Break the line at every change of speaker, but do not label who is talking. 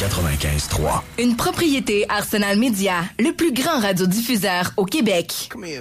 95.3.
Une propriété Arsenal Média, le plus grand radiodiffuseur au Québec.
Come here.